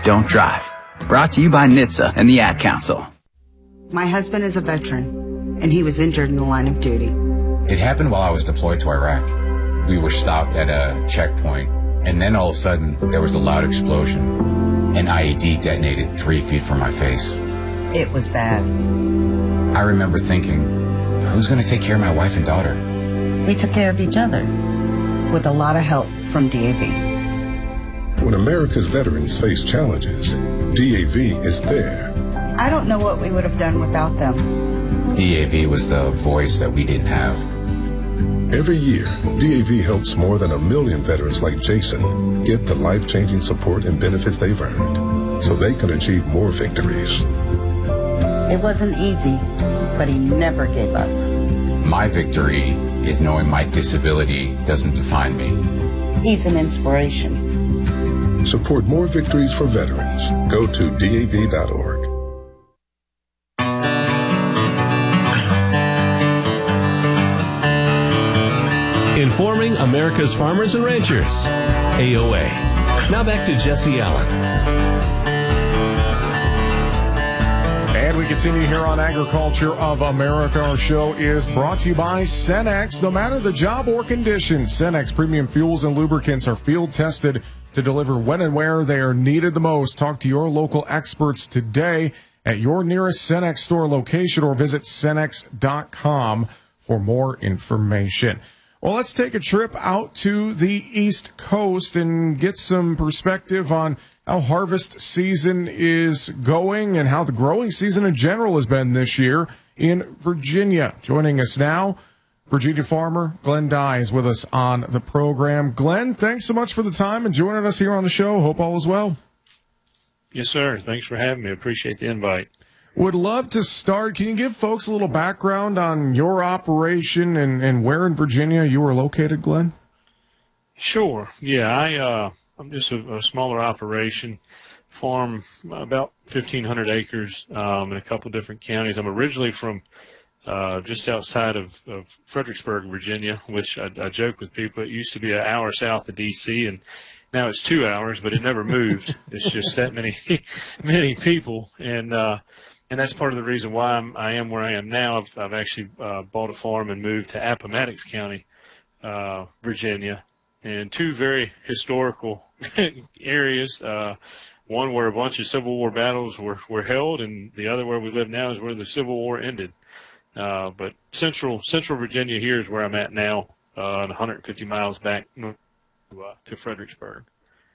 don't drive. Brought to you by NHTSA and the Ad Council. My husband is a veteran, and he was injured in the line of duty. It happened while I was deployed to Iraq. We were stopped at a checkpoint, and then all of a sudden, there was a loud explosion. An IED detonated 3 feet from my face. It was bad. I remember thinking, who's going to take care of my wife and daughter? We took care of each other with a lot of help from DAV. When America's veterans face challenges, DAV is there. I don't know what we would have done without them. DAV was the voice that we didn't have. Every year, DAV helps more than 1 million veterans like Jason get the life-changing support and benefits they've earned so they can achieve more victories. It wasn't easy, but he never gave up. My victory is knowing my disability doesn't define me. He's an inspiration. Support more victories for veterans. Go to DAV.org. Informing America's farmers and ranchers. AOA. Now back to Jesse Allen. And we continue here on Agriculture of America. Our show is brought to you by Cenex. No matter the job or conditions, Cenex premium fuels and lubricants are field tested to deliver when and where they are needed the most. Talk to your local experts today at your nearest Cenex store location or visit Cenex.com for more information. Well, let's take a trip out to the East Coast and get some perspective on how harvest season is going and how the growing season in general has been this year in Virginia. Joining us now, Virginia farmer Glenn Dye is with us on the program. Glenn, thanks so much for the time and joining us here on the show. Hope all is well. Yes, sir. Thanks for having me. I appreciate the invite. Would love to start. Can you give folks a little background on your operation and where in Virginia you are located, Glenn? Sure. Yeah, I'm just a smaller operation, farm about 1,500 acres in a couple different counties. I'm originally from just outside of Fredericksburg, Virginia, which I joke with people. It used to be an hour south of D.C., and now it's 2 hours, but it never moved. It's just that many people, and that's part of the reason why I am where I am now. I've actually bought a farm and moved to Appomattox County, Virginia, and two very historical areas. One where a bunch of Civil War battles were held, and the other where we live now is where the Civil War ended. But Central Virginia here is where I'm at now, 150 miles back to Fredericksburg.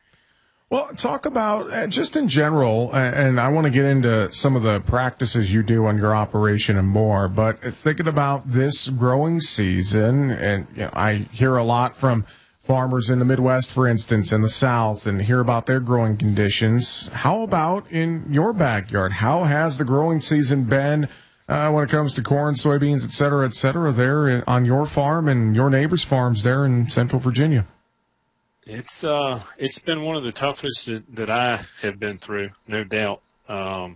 Well, talk about just in general, and I want to get into some of the practices you do on your operation and more, but thinking about this growing season, and I hear a lot from farmers in the Midwest, for instance, in the South, and hear about their growing conditions. How about in your backyard? How has the growing season been when it comes to corn, soybeans, et cetera, there on your farm and your neighbors' farms there in Central Virginia? It's been one of the toughest that I have been through, no doubt. I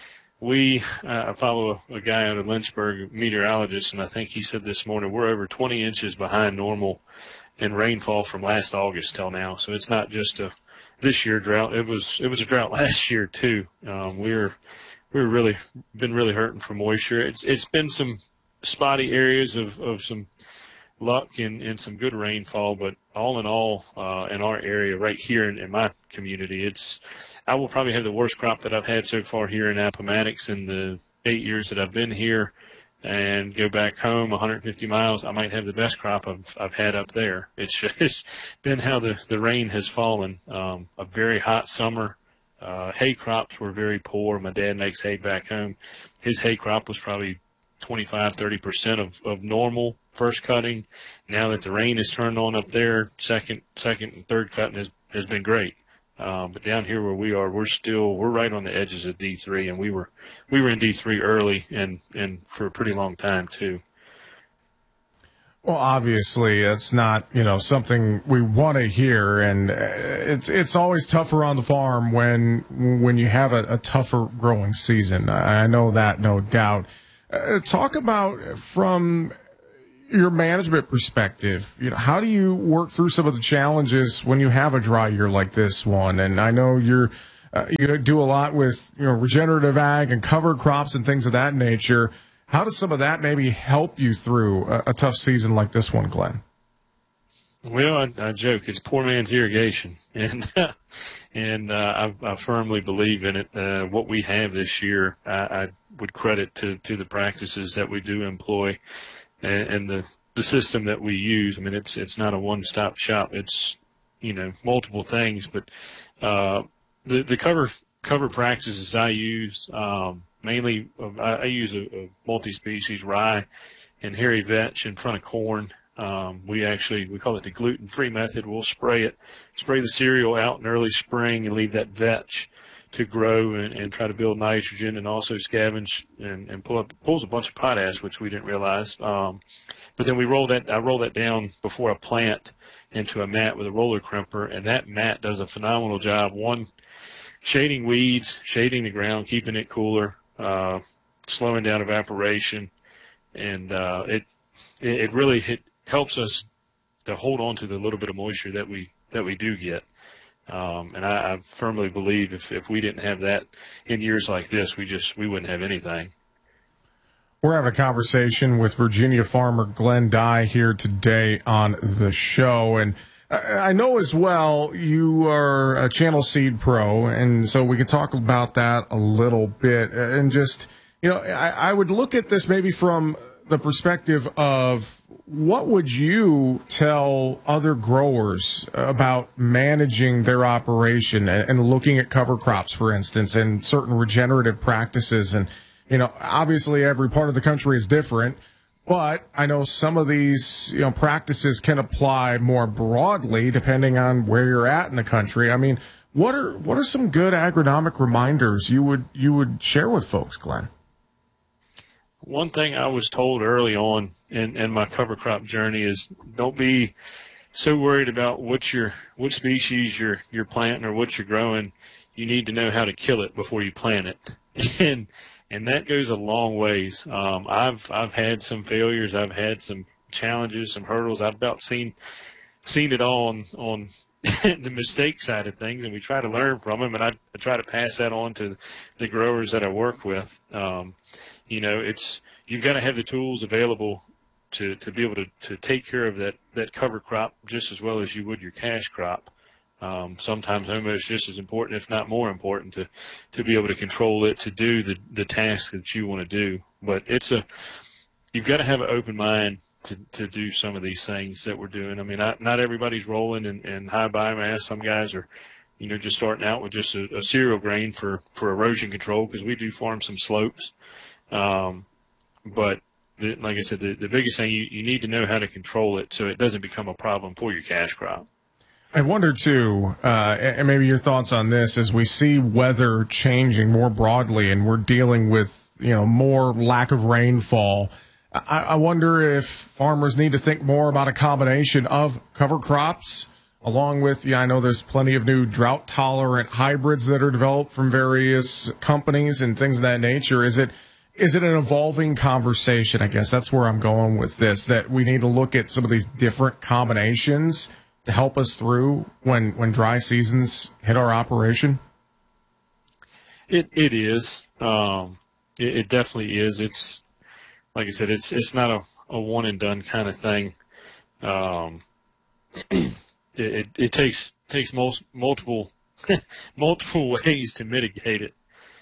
follow a guy out of Lynchburg, a meteorologist, and I think he said this morning we're over 20 inches behind normal in rainfall from last August till now. So it's not just a this year drought. It was a drought last year too. We're really been really hurting for moisture. It's been some spotty areas of some luck and some good rainfall, but all in all, in our area right here in my community, I will probably have the worst crop that I've had so far here in Appomattox in the 8 years that I've been here, and go back home 150 miles. I might have the best crop I've had up there. It's just been how the rain has fallen. A very hot summer. Hay crops were very poor. My dad makes hay back home. His hay crop was probably 25-30% of normal first cutting. Now that the rain has turned on up there, second and third cutting has been great. But down here where we are, we're right on the edges of D3, and we were in D3 early and for a pretty long time too. Well, obviously, it's not, something we want to hear, and it's always tougher on the farm when you have a tougher growing season. I know that, no doubt. Talk about from your management perspective, how do you work through some of the challenges when you have a dry year like this one? And I know you're you do a lot with regenerative ag and cover crops and things of that nature. How does some of that maybe help you through a tough season like this one, Glenn? Well, I joke it's poor man's irrigation, and I firmly believe in it. What we have this year, I would credit to the practices that we do employ, and the system that we use. I mean, it's not a one-stop shop. It's multiple things, but the cover practices I use mainly I use a multi-species rye and hairy vetch in front of corn. We call it the gluten-free method. We'll spray the cereal out in early spring and leave that vetch to grow and try to build nitrogen and also scavenge and pulls a bunch of potash, which we didn't realize. But then I roll that down before I plant into a mat with a roller crimper, and that mat does a phenomenal job. One, shading weeds, shading the ground, keeping it cooler, slowing down evaporation, and it really helps us to hold on to the little bit of moisture that we do get. And I firmly believe if we didn't have that in years like this, we wouldn't have anything. We're having a conversation with Virginia farmer Glenn Dye here today on the show. And I know as well you are a Channel Seed Pro, and so we can talk about that a little bit. And just, I would look at this maybe from the perspective of what would you tell other growers about managing their operation and looking at cover crops, for instance, and certain regenerative practices. And obviously every part of the country is different, but I know some of these, practices can apply more broadly depending on where you're at in the country. I mean, what are some good agronomic reminders you would share with folks, Glenn? One thing I was told early on in my cover crop journey is don't be so worried about what species you're planting or what you're growing. You need to know how to kill it before you plant it. And that goes a long ways. I've had some failures. I've had some challenges, some hurdles. I've about seen it all on the mistake side of things, and we try to learn from them. And I try to pass that on to the growers that I work with. You've got to have the tools available to be able to take care of that cover crop just as well as you would your cash crop. Sometimes almost just as important, if not more important, to be able to control it, to do the task that you want to do. But you've got to have an open mind to do some of these things that we're doing. I mean, not everybody's rolling in high biomass. Some guys are, just starting out with just a cereal grain for erosion control, because we do farm some slopes. But like I said, the biggest thing, you need to know how to control it so it doesn't become a problem for your cash crop. I wonder, too, and maybe your thoughts on this, as we see weather changing more broadly and we're dealing with, more lack of rainfall, I wonder if farmers need to think more about a combination of cover crops along with, I know there's plenty of new drought-tolerant hybrids that are developed from various companies and things of that nature. Is it an evolving conversation? I guess that's where I'm going with this, that we need to look at some of these different combinations to help us through when dry seasons hit our operation? It is. It definitely is. It's like I said. It's not a one and done kind of thing. It takes multiple multiple ways to mitigate it.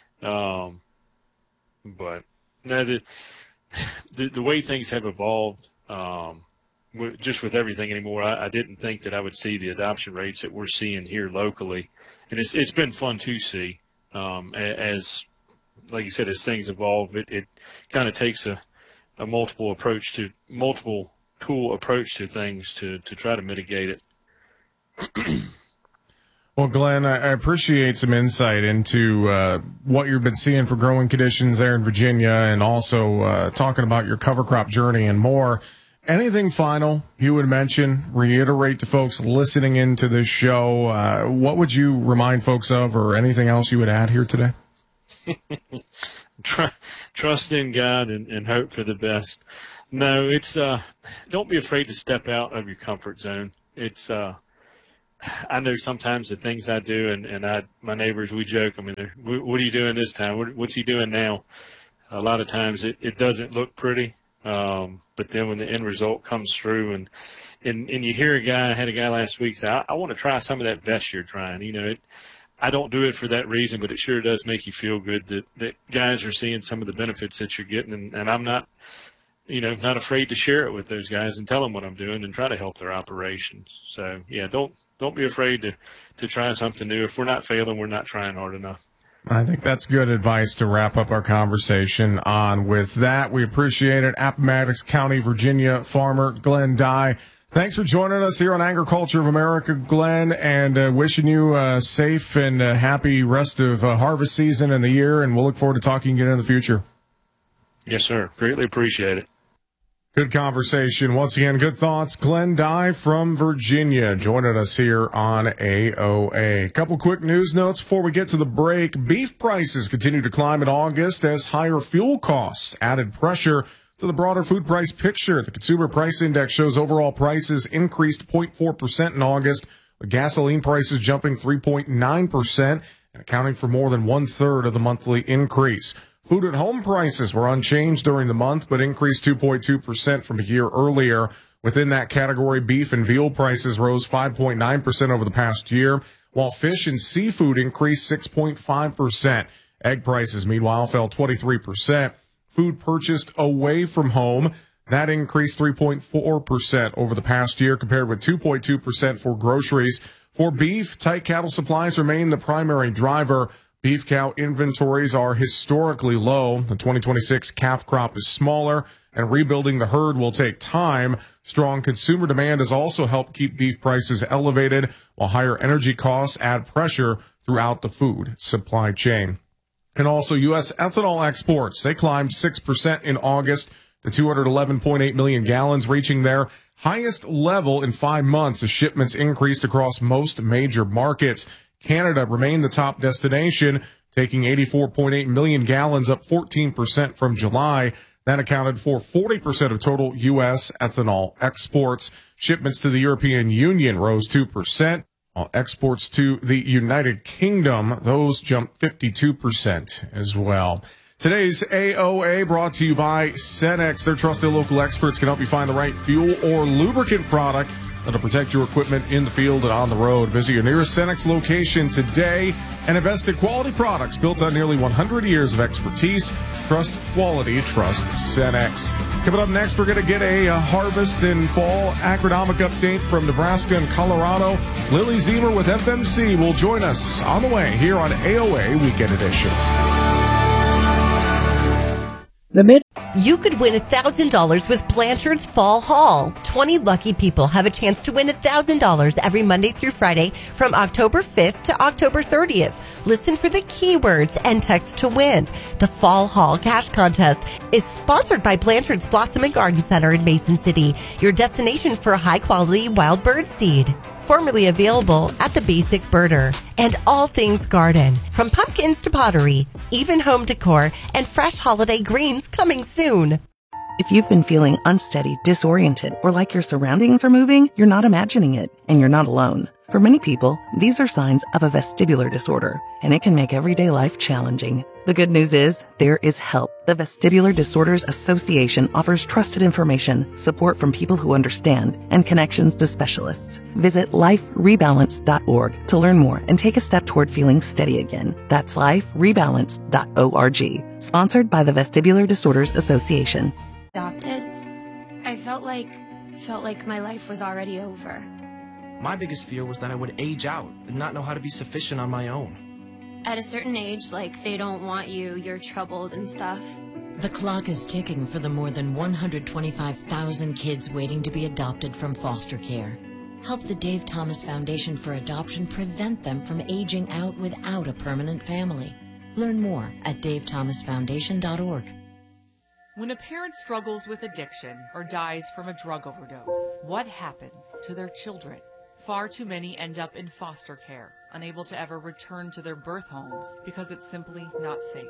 But no, the way things have evolved. Just with everything anymore, I didn't think that I would see the adoption rates that we're seeing here locally, and it's been fun to see. As like you said, as things evolve, it kind of takes a multiple tool approach to things to try to mitigate it. Well, Glenn, I appreciate some insight into what you've been seeing for growing conditions there in Virginia, and also talking about your cover crop journey and more. Anything final you would mention, reiterate to folks listening into this show? What would you remind folks of, or anything else you would add here today? Trust in God and hope for the best. No, it's don't be afraid to step out of your comfort zone. It's I know sometimes the things I do, and my neighbors, we joke. I mean, what are you doing this time? What's he doing now? A lot of times it doesn't look pretty, but then when the end result comes through, and you hear I had a guy last week say, I want to try some of that vest you're trying. You know, I don't do it for that reason, but it sure does make you feel good that guys are seeing some of the benefits that you're getting, and I'm not afraid to share it with those guys and tell them what I'm doing and try to help their operations. So yeah, don't be afraid to try something new. If we're not failing, we're not trying hard enough. I think that's good advice to wrap up our conversation on. With that, we appreciate it. Appomattox County, Virginia farmer Glenn Dye. Thanks for joining us here on Agriculture of America, Glenn, and wishing you a safe and happy rest of harvest season and the year, and we'll look forward to talking again in the future. Yes, sir. Greatly appreciate it. Good conversation. Once again, good thoughts. Glenn Dye from Virginia joining us here on AOA. A couple quick news notes before we get to the break. Beef prices continue to climb in August as higher fuel costs added pressure to the broader food price picture. The Consumer Price Index shows overall prices increased 0.4% in August, with gasoline prices jumping 3.9% and accounting for more than 1/3 of the monthly increase. Food at home prices were unchanged during the month, but increased 2.2% from a year earlier. Within that category, beef and veal prices rose 5.9% over the past year, while fish and seafood increased 6.5%. Egg prices, meanwhile, fell 23%. Food purchased away from home, that increased 3.4% over the past year, compared with 2.2% for groceries. For beef, tight cattle supplies remain the primary driver. Beef cow inventories are historically low. The 2026 calf crop is smaller, and rebuilding the herd will take time. Strong consumer demand has also helped keep beef prices elevated, while higher energy costs add pressure throughout the food supply chain. And also, U.S. ethanol exports, they climbed 6% in August to 211.8 million gallons, reaching their highest level in 5 months as shipments increased across most major markets. Canada remained the top destination, taking 84.8 million gallons, up 14% from July. That accounted for 40% of total U.S. ethanol exports. Shipments to the European Union rose 2%, while exports to the United Kingdom, those jumped 52% as well. Today's AOA brought to you by Cenex. Their trusted local experts can help you find the right fuel or lubricant product that'll protect your equipment in the field and on the road. Visit your nearest Cenex location today and invest in quality products built on nearly 100 years of expertise. Trust quality, trust Cenex. Coming up next, we're going to get a harvest and fall agronomic update from Nebraska and Colorado. Lily Zemer with FMC will join us on the way here on AOA Weekend Edition. You could win $1,000 with Blanchard's Fall Haul. 20 lucky people have a chance to win $1,000 every Monday through Friday from October 5th to October 30th. Listen for the keywords and text to win. The Fall Haul Cash Contest is sponsored by Blanchard's Blossom and Garden Center in Mason City, your destination for high-quality wild bird seed. Formerly available at the Basic Birder. And all things garden, from pumpkins to pottery, even home decor, and fresh holiday greens coming soon. If you've been feeling unsteady, disoriented, or like your surroundings are moving, you're not imagining it, and you're not alone. For many people, these are signs of a vestibular disorder, and it can make everyday life challenging. The good news is, there is help. The Vestibular Disorders Association offers trusted information, support from people who understand, and connections to specialists. Visit liferebalance.org to learn more and take a step toward feeling steady again. That's liferebalance.org. Sponsored by the Vestibular Disorders Association. Adopted, I felt like my life was already over. My biggest fear was that I would age out and not know how to be sufficient on my own. At a certain age, like, they don't want you, you're troubled and stuff. The clock is ticking for the more than 125,000 kids waiting to be adopted from foster care. Help the Dave Thomas Foundation for Adoption prevent them from aging out without a permanent family. Learn more at davethomasfoundation.org. When a parent struggles with addiction or dies from a drug overdose, what happens to their children? Far too many end up in foster care, unable to ever return to their birth homes because it's simply not safe.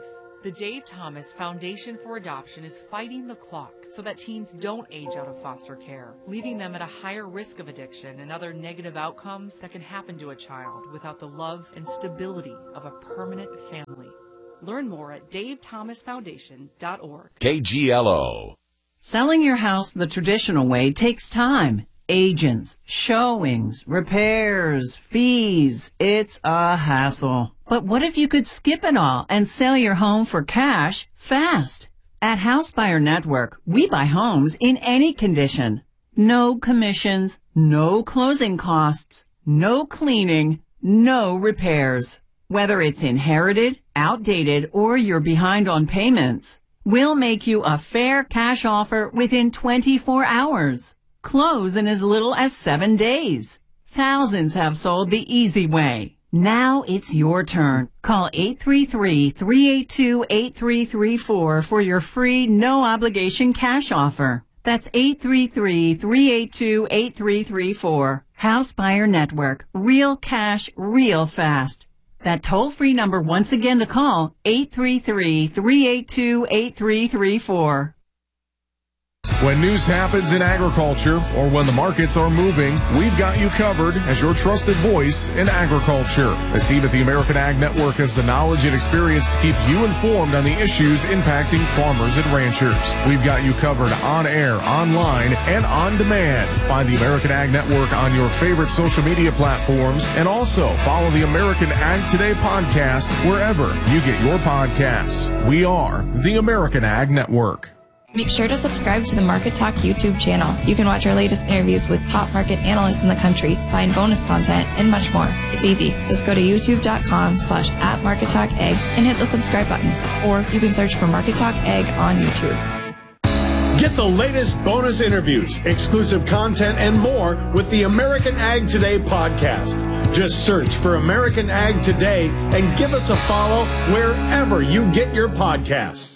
The Dave Thomas Foundation for Adoption is fighting the clock so that teens don't age out of foster care, leaving them at a higher risk of addiction and other negative outcomes that can happen to a child without the love and stability of a permanent family. Learn more at davethomasfoundation.org. KGLO. Selling your house the traditional way takes time. Agents, showings, repairs, fees. It's a hassle. But what if you could skip it all and sell your home for cash fast? At House Buyer Network, we buy homes in any condition. No commissions, no closing costs, no cleaning, no repairs. Whether it's inherited, outdated, or you're behind on payments, we'll make you a fair cash offer within 24 hours. Close in as little as 7 days. Thousands have sold the easy way. Now it's your turn. Call 833-382-8334 for your free, no-obligation cash offer. That's 833-382-8334. House Buyer Network. Real cash, real fast. That toll-free number once again to call, 833-382-8334. When news happens in agriculture or when the markets are moving, we've got you covered as your trusted voice in agriculture. The team at the American Ag Network has the knowledge and experience to keep you informed on the issues impacting farmers and ranchers. We've got you covered on air, online, and on demand. Find the American Ag Network on your favorite social media platforms, and also follow the American Ag Today podcast wherever you get your podcasts. We are the American Ag Network. Make sure to subscribe to the Market Talk YouTube channel. You can watch our latest interviews with top market analysts in the country, find bonus content, and much more. It's easy. Just go to youtube.com/@MarketTalkAg and hit the subscribe button. Or you can search for Market Talk Ag on YouTube. Get the latest bonus interviews, exclusive content, and more with the American Ag Today podcast. Just search for American Ag Today and give us a follow wherever you get your podcasts.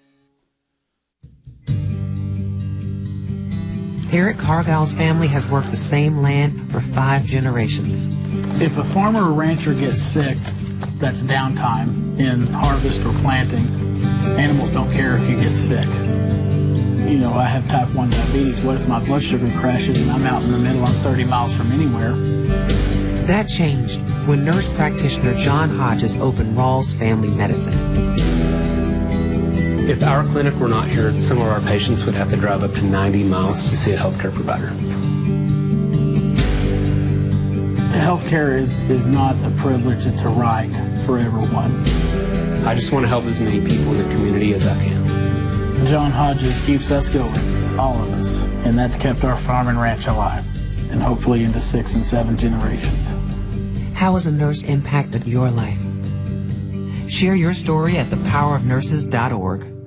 Eric Cargile's family has worked the same land for 5 generations. If a farmer or rancher gets sick, that's downtime in harvest or planting. Animals don't care if you get sick. You know, I have type 1 diabetes. What if my blood sugar crashes and I'm out in the middle, I'm 30 miles from anywhere? That changed when nurse practitioner John Hodges opened Rawls Family Medicine. If our clinic were not here, some of our patients would have to drive up to 90 miles to see a healthcare provider. Healthcare is not a privilege, it's a right for everyone. I just want to help as many people in the community as I can. John Hodges keeps us going, all of us, and that's kept our farm and ranch alive, and hopefully into 6 and 7 generations. How has a nurse impacted your life? Share your story at thepowerofnurses.org.